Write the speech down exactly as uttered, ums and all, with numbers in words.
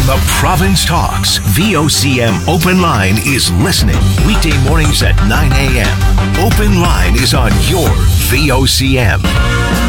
The Province Talks. V O C M Open Line is listening. Weekday mornings at nine a.m. Open Line is on your V O C M.